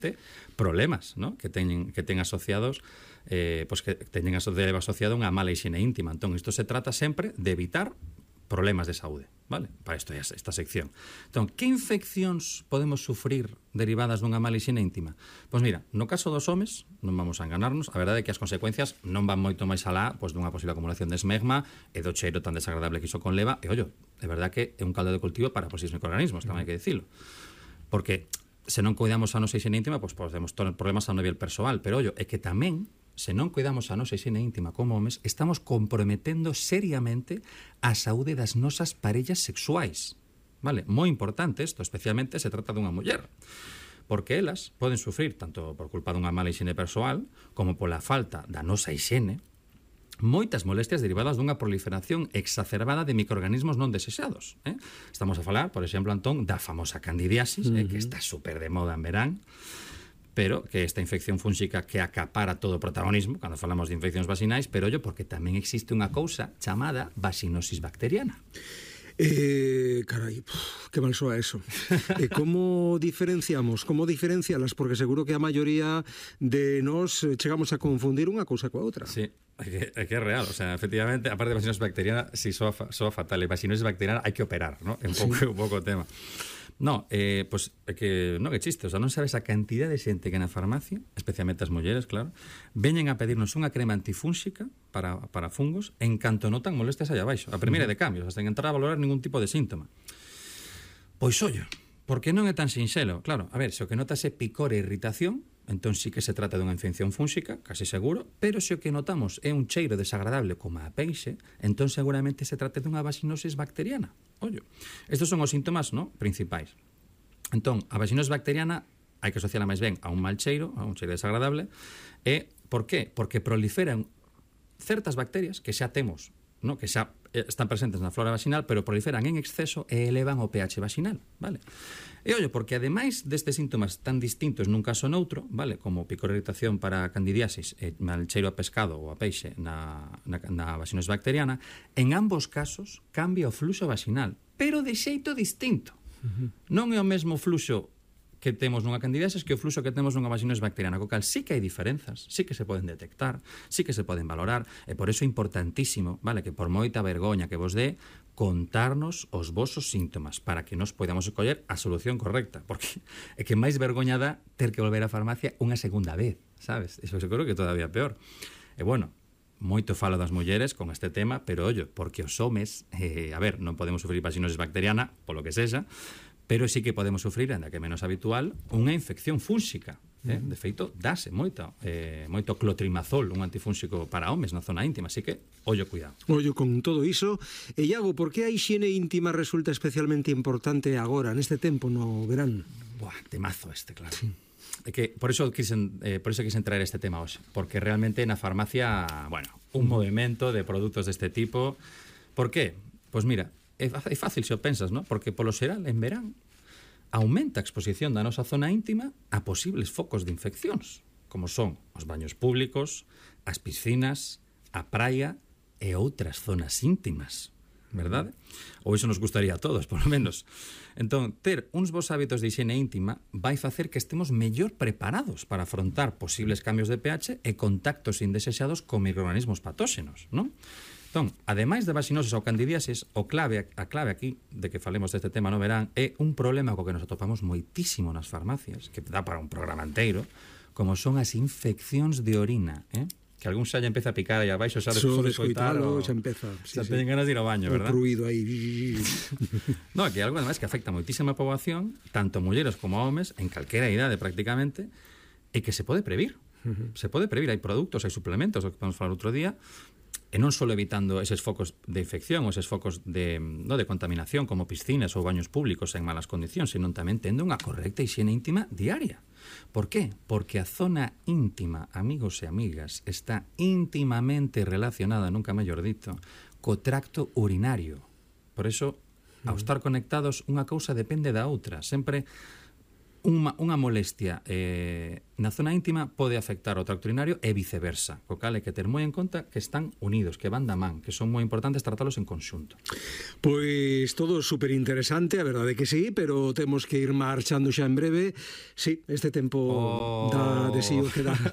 problemas, ¿no? que ten asociados pues que teñen asociado unha mala higiene íntima. Entón, isto se trata sempre de evitar problemas de saúde, vale? Para isto é esta sección. Entón, que infeccións podemos sufrir derivadas dunha mala higiene íntima? Pois mira, no caso dos homes, non vamos a enganarnos, a verdade é que as consecuencias non van moito máis alá pois dunha posible acumulación de esmegma e do cheiro tan desagradable que iso conleva, e ollo, é verdade que é un caldo de cultivo para posibles microorganismos, tamén hai que dicilo. Porque se non cuidamos a nosa higiene íntima, pois podemos ter problemas a nivel persoal, pero ollo, é que tamén se non cuidamos a nosa higiene íntima como homes, estamos comprometendo seriamente a saúde das nosas parellas sexuais. Vale? Moi importante isto, especialmente se trata dunha muller. Porque elas poden sufrir, tanto por culpa dunha mala higiene persoal, como pola falta da nosa higiene, moitas molestias derivadas dunha proliferación exacerbada de microorganismos non desexados. Estamos a falar, por exemplo, Antón, da famosa candidiasis, que está super de moda en verán, pero que esta infección fúngica que acapara todo o protagonismo cando falamos de infeccións vaginais, pero ollo, porque tamén existe unha cousa chamada vaginosis bacteriana. Carai, que mal soa eso. Como diferenciamos? Como diferencialas? Porque seguro que a maioría de nós chegamos a confundir unha cousa coa outra. Sí, é que é real. O sea, efectivamente, aparte de vaginosis bacteriana, si soa fatal. E vaginosis bacteriana hai que operar, ¿no? É un pouco o tema. No, pois é que non é chiste, o sea, non sabes a cantidad de xente que na farmacia, especialmente as mulleres, claro, veñen a pedirnos unha crema antifúnxica para fungos en canto notan molestias allá abaixo. A primeira de cambios, hasta en entrar a valorar ningún tipo de síntoma. Pois ollo, porque non é tan sinxelo. Claro, a ver, se o que notas é picor e irritación, entón sí que se trata dunha infección fúnxica, casi seguro, pero se o que notamos é un cheiro desagradable como a peixe, entón seguramente se trata dunha vaginosis bacteriana. Ollo, estes son os síntomas, ¿no?, principais. Entón, a vaginosis bacteriana hai que asociarla máis ben a un mal cheiro, a un cheiro desagradable, e por qué? Porque proliferan certas bacterias que xa temos, ¿no?, que xa están presentes na flora vaginal, pero proliferan en exceso e elevan o pH vaginal, vale? E ollo, porque ademais destes síntomas tan distintos nun caso noutro, vale, como picor e irritación para a candidiasis e mal cheiro a pescado ou a peixe na vaginosis bacteriana, en ambos casos cambia o fluxo vaginal, pero de xeito distinto. Non é o mesmo fluxo que temos nunha candidiasis que o fluxo que temos nunha vaginosis bacteriana, co cal sí que hai diferenzas, sí que se poden detectar, sí que se poden valorar, e por iso é importantísimo, vale, que por moita vergoña que vos dé, contarnos os vosos síntomas para que nos podamos escoller a solución correcta, porque é que máis vergoña dá ter que volver á farmacia unha segunda vez, sabes? Iso seguro que todavía peor. E bueno, moito falo das mulleres con este tema, pero ollo, porque os homes, a ver, non podemos sufrir vaginosis bacteriana, polo que sexa, pero sí que podemos sufrir, ainda que menos habitual, unha infección fúnxica. De feito, dáse moito clotrimazol, un antifúnxico para homes na zona íntima, así que, ollo, cuidado. Ollo con todo iso. E Iago, por que a higiene íntima resulta especialmente importante agora, neste tempo, no verán? Buah, temazo este, claro. Sí. É que por eso quisen traer este tema hoxe, porque realmente na farmacia, bueno, un movimento de produtos deste tipo. Por qué? Pois mira, é fácil se o pensas, ¿no? Porque polo xeral, en verán, aumenta a exposición da nosa zona íntima a posibles focos de infeccións, como son os baños públicos, as piscinas, a praia e outras zonas íntimas, verdade? Ou iso nos gustaría a todos, polo menos. Entón, ter uns bons hábitos de higiene íntima vai facer que estemos mellor preparados para afrontar posibles cambios de pH e contactos indesexados con microorganismos patóxenos, non? Entón, ademais de vaginosis ou candidiasis, a clave aquí de que falemos deste tema no verán é un problema co que nos atopamos moitísimo nas farmacias, que dá para un programa inteiro, como son as infeccións de orina, que algún xa lle empeza a picar aí abaixo, xa de coitar, xa empeza, xa teñen ganas de ir ao baño, verdad? O ruido aí. No, que é algo ademais que afecta moitísima poboación, tanto mulleres como homes, en calquera idade prácticamente, e que se pode previr. Se pode previr, hai produtos, hai suplementos, o que podemos falar outro día, e non só evitando eses focos de infección ou eses focos de contaminación como piscinas ou baños públicos en malas condicións, senón tamén tendo unha correcta higiene íntima diaria. Por qué? Porque a zona íntima, amigos e amigas, está íntimamente relacionada, nunca mellor dito, co tracto urinario. Por iso, ao estar conectados, unha cousa depende da outra. Sempre unha molestia na zona íntima pode afectar ao tracto urinario e viceversa, co cal hai que ter moi en conta que están unidos, que van da man, que son moi importantes tratalos en conxunto. Pois todo super interesante, a verdade que sí, pero temos que ir marchando xa en breve. Sí, este tempo dá de sí o que dá.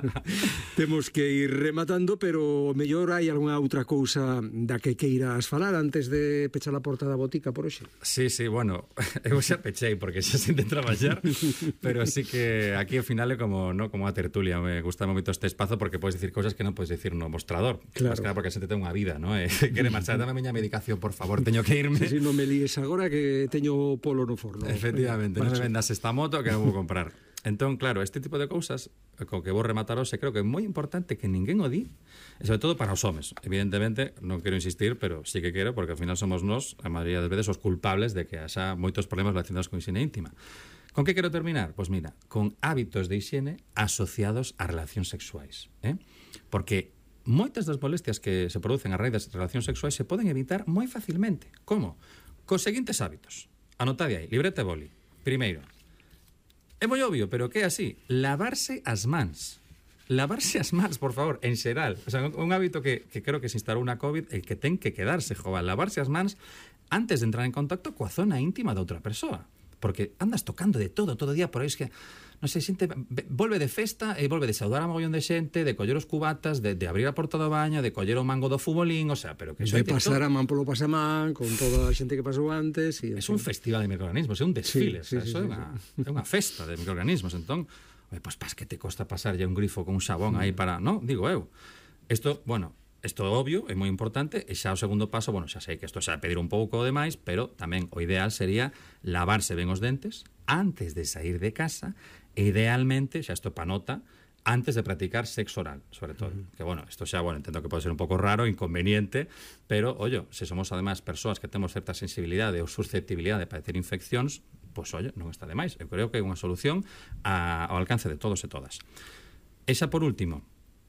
Temos que ir rematando, pero mellor hai algunha outra cousa da que queiras falar antes de pechar a porta da botica por hoxe. Sí, bueno, eu xa pechei porque xa sinto traballar, pero sí que aquí ao final é como a tertulia, me gusta moito este espazo porque podes dicir cousas que non podes dicir no mostrador. Claro. Más que nada porque a xente ten unha vida, ¿no? Quere marchar, dame a miña medicación, por favor, teño que irme. Sí, non me líes agora que teño polo no forno. Efectivamente, non me vendas esta moto que non vou comprar. Entón, claro, este tipo de cousas co que vou rematar hoxe creo que é moi importante que ninguén o di, e sobre todo para os homes. Evidentemente, non quero insistir, pero sí que quero, porque ao final somos nós, a maioría das veces, os culpables de que haxa moitos problemas relacionados con higiene íntima. Con que quero terminar? Pois mira, con hábitos de higiene asociados a relacións sexuais. Porque moitas das molestias que se producen a raíz das relacións sexuais se poden evitar moi facilmente. Como? Cos seguintes hábitos. Anotade aí, libreta e boli. Primeiro, é moi obvio, pero que é así, lavarse as mans. Lavarse as mans, por favor, en xeral. O sea, un hábito que creo que se instalou na COVID e que ten que quedarse, jova, lavarse as mans antes de entrar en contacto coa zona íntima da outra persoa. Porque andas tocando de todo o día, por aí es que, non sei, xente volve de festa e volve de saudar a mogollón de xente, de coller os cubatas, de abrir a porta do baño, de coller o mango do futbolín, o sea, pero que de pasar a man polo pasamán, con toda a xente que pasou antes. É un festival de microorganismos, é un desfile, é unha festa de microorganismos, entón, pois pas que te costa pasar ya un grifo con un xabón aí para, non, digo eu. Isto, bueno, isto é obvio, é moi importante, e xa o segundo paso, bueno, xa sei que isto xa é pedir un pouco de máis, pero tamén o ideal sería lavarse ben os dentes antes de sair de casa, e idealmente, xa isto pa nota, antes de practicar sexo oral, sobre todo. Que, bueno, isto xa, bueno, entendo que pode ser un pouco raro, inconveniente, pero, ollo, se somos, además, persoas que temos certa sensibilidade ou susceptibilidade de padecer infeccións, pois, ollo, non está de máis. Eu creo que é unha solución ao alcance de todos e todas. E xa, por último,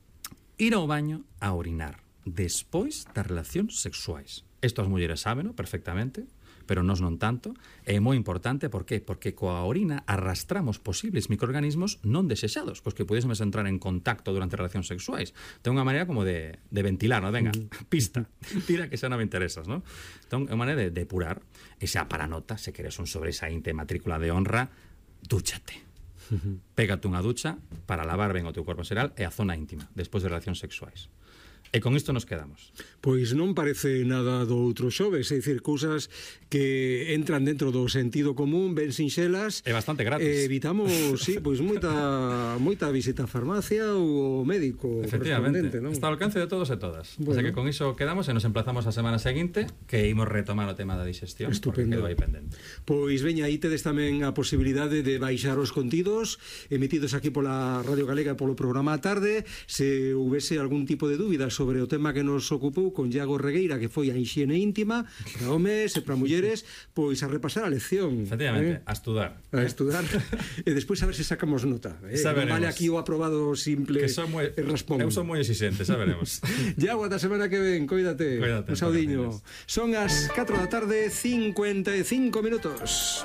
ir ao baño a orinar despois das relacións sexuais. Isto as mulleres sábeno perfectamente, pero nós non tanto. É moi importante, por qué? Porque coa orina arrastramos posibles microorganismos non desexados, cos que pudésemos entrar en contacto durante relacións sexuais. Ten unha maneira como de ventilar, non? Venga, pista, tira que xa non me interesas, non? Entón, é unha maneira de depurar. E xa para nota, se queres un sobresaínte matrícula de honra, dúchate. Pégate unha ducha para lavar ben o teu corpo xeral e a zona íntima, despois de relacións sexuais. E con isto nos quedamos. Pois non parece nada do outro xoves, é dicir, cousas que entran dentro do sentido común, ben sinxelas. É bastante gratis. Evitamos, sí, pois moita visita á farmacia ou ao médico correspondente, non? Está ao alcance de todos e todas. Bueno. Así que con iso quedamos e nos emplazamos a semana seguinte, que imos retomar o tema da digestión. Estupendo. Porque quedou aí pendente. Pois veña, aí tedes tamén a posibilidade de baixar os contidos emitidos aquí pola Radio Galega polo programa A Tarde. Se houvese algún tipo de dúbidas sobre o tema que nos ocupou con Iago Regueira, que foi a higiene íntima para homes e para mulleres, pois a repasar a lección. Efectivamente, a estudar. A estudar. E despois a ver se sacamos nota. Non vale aquí o aprobado simple e raspón. Eu son moi exigente, xa veremos. Iago, ata semana que ven, coídate. Un saudiño. Son as 4 da tarde, 55 minutos.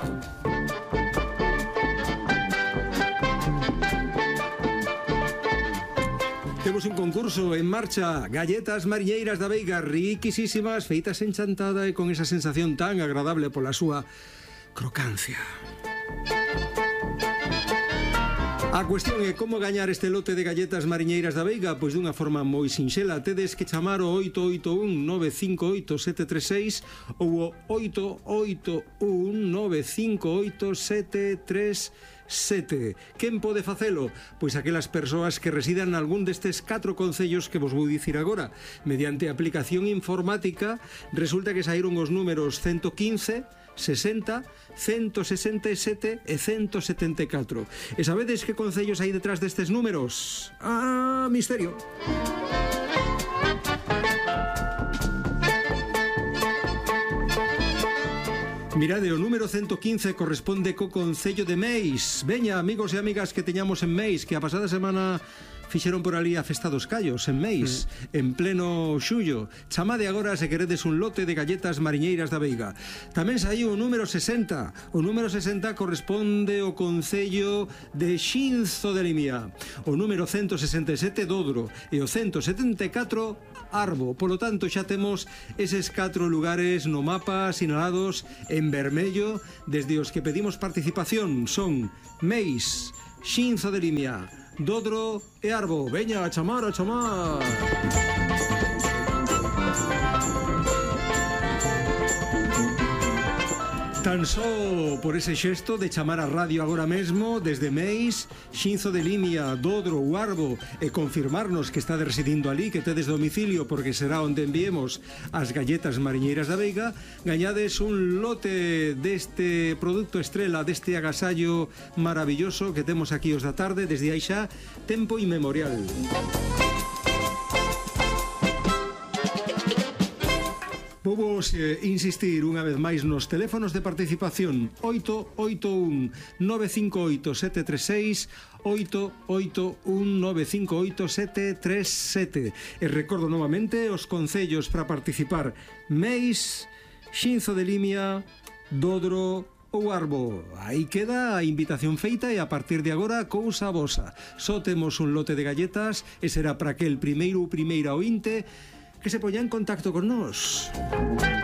Temos un concurso en marcha, galletas mariñeiras da Veiga, riquisísimas, feitas en chantada e con esa sensación tan agradable pola súa crocancia. A cuestión é como gañar este lote de galletas mariñeiras da Veiga. Pois dunha forma moi sinxela, tedes que chamar o 881-958-736 ou o 881-958-737. Quen pode facelo? Pois aquelas persoas que residan nalgún destes 4 concellos que vos vou dicir agora. Mediante aplicación informática, resulta que saíron os números 115, 60, 167 e 174. E sabedes que concellos hai detrás destes números? Ah, misterio. Mirade, o número 115 corresponde co concello de Meis. Veña, amigos e amigas que teñamos en Meis, que a pasada semana fixeron por ali a Festa dos Callos, en Meis, en pleno xullo. Chamade agora se queredes un lote de galletas mariñeiras da Veiga. Tamén saiu o número 60. O número 60 corresponde ao concello de Xinzo de Limia. O número 167, Dodro. E o 174, Arbo. Polo tanto, xa temos eses 4 lugares no mapa sinalados en vermello, desde os que pedimos participación. Son Meis, Xinzo de Limia, Dodro e Arbo. Veña, a chamar, a chamar. Tan só por ese xesto de chamar a radio agora mesmo desde Meis, Xinzo de Limia, Dodro ou Arbo e confirmarnos que estades residindo ali, que tedes domicilio, porque será onde enviemos as galletas mariñeiras da Veiga, gañades un lote deste produto estrela, deste agasallo maravilloso que temos aquí os da tarde desde aí xa tempo inmemorial. Vou insistir unha vez máis nos teléfonos de participación 881 958 736 881 958 737 e recordo novamente os concellos para participar: Meis, Xinzo de Limia, Dodro ou Arbo. Aí queda a invitación feita e a partir de agora cousa vosa. Só temos un lote de galletas e será para aquel primeiro ou primeira ointe que se poña en contacto con nós.